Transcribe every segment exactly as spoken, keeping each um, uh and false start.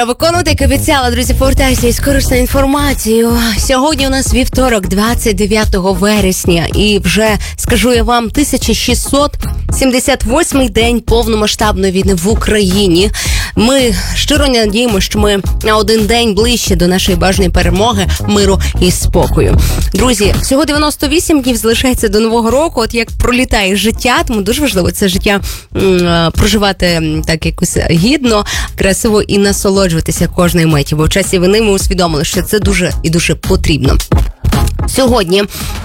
Виконувати, як обіцяла, друзі, повертаюся із корисною інформацією. Сьогодні у нас вівторок, двадцять дев'ятого вересня, і вже, скажу я вам, тисяча шістсот сімдесят восьмий день повномасштабної війни в Україні. Ми щиро надіємося, що ми на один день ближче до нашої бажаної перемоги, миру і спокою. Друзі, всього дев'яносто вісім днів залишається до Нового року. От як пролітає життя, тому дуже важливо це життя м- проживати так якось гідно, красиво і насолоджуватися кожної миті. Бо в часі війни ми усвідомили, що це дуже і дуже потрібно. Сьогодні,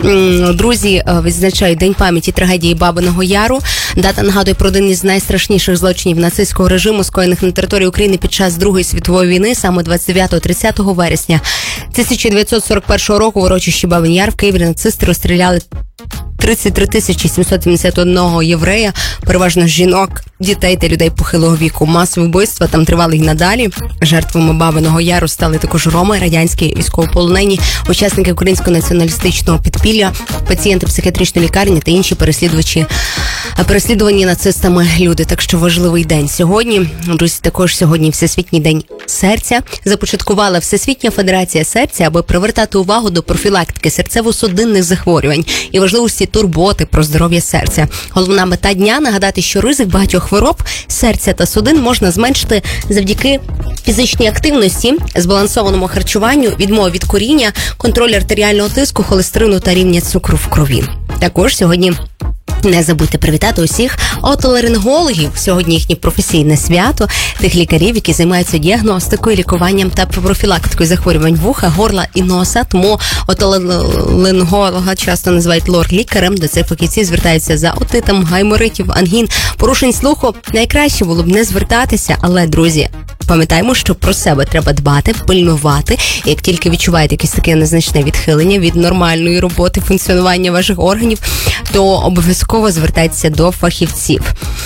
друзі, відзначають День пам'яті трагедії Бабиного Яру. Дата нагадує про один із найстрашніших злочинів нацистського режиму, скоєних на території України під час Другої світової війни, саме двадцять дев'ятого - тридцятого вересня тисяча дев'ятсот сорок першого року в урочищі Бабин Яр в Києві нацисти розстріляли тридцять три тисячі сімсот сімдесят один єврея, переважно жінок, дітей та людей похилого віку. Масові вбивства там тривали й надалі. Жертвами Бабиного Яру стали також роми, радянські військовополонені, учасники українського націоналістичного підпілля, пацієнти психіатричної лікарні та інші переслідувачі, переслідувані нацистами люди. Так що важливий день сьогодні. Друзі, також сьогодні Всесвітній день серця. Започаткувала Всесвітня федерація серця, аби привертати увагу до профілактики серцево-судинних захворювань і важливості турботи про здоров'я серця. Головна мета дня – нагадати, що ризик багатьох хвороб серця та судин можна зменшити завдяки фізичній активності, збалансованому харчуванню, відмові від куріння, контролю артеріального тиску, холестерину та рівня цукру в крові. Також сьогодні не забудьте привітати усіх отоларингологів. Сосьогодні їхнє професійне свято, тих лікарів, які займаються діагностикою, лікуванням та профілактикою захворювань вуха, горла і носа. Тому отоларинголога часто називають лор-лікарем. До цих фахівців звертаються за отитом, гайморитів, ангін, порушень слуху. Найкраще було б не звертатися, але, друзі, пам'ятаємо, що про себе треба дбати, пильнувати. І як тільки відчуваєте якесь таке незначне відхилення від нормальної роботи, функціонування ваших органів, то обов'язково звертайтеся до фахівців.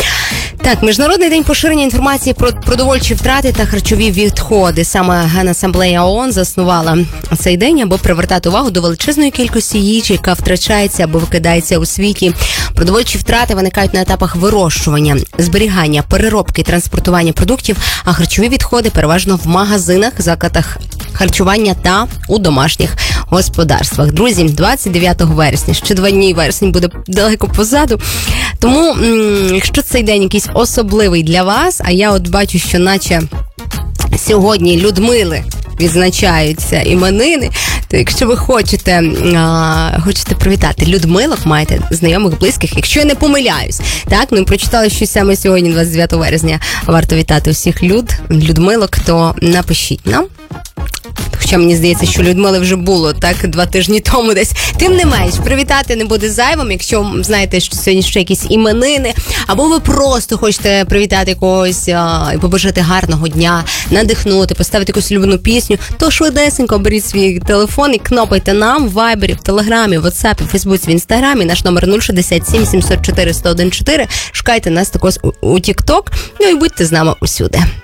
Так, Міжнародний день поширення інформації про продовольчі втрати та харчові відходи. Саме Генасамблея ООН заснувала цей день, аби привертати увагу до величезної кількості їжі, яка втрачається або викидається у світі. Продовольчі втрати виникають на етапах вирощування, зберігання, переробки, транспортування продуктів, а харчові відходи переважно в магазинах, закладах харчування та у домашніх господарствах. Друзі, двадцять дев'ятого вересня, ще два дні вересень буде далеко позаду. Тому, якщо цей день якийсь особливий для вас, а я от бачу, що наче сьогодні Людмили відзначаються іменини, то якщо ви хочете, а, хочете привітати Людмилок, маєте знайомих, близьких, якщо я не помиляюсь. Так, ну і прочитали, що саме сьогодні, двадцять дев'ятого вересня, варто вітати усіх люд, Людмилок, то напишіть нам. Хоча мені здається, що Людмили вже було, так, два тижні тому десь. Тим не менш, привітати не буде зайвим, якщо знаєте, що сьогодні ще якісь іменини, або ви просто хочете привітати когось а, і побажати гарного дня, надихнути, поставити якусь улюблену пісню, то швидесенько беріть свій телефон і кнопайте нам в Вайбері, в Телеграмі, в Ватсапі, в Фейсбуці, в Інстаграмі. Наш номер нуль шістдесят сім сімсот чотири сто чотирнадцять. Шукайте нас також у Тік-Ток, ну і будьте з нами усюди.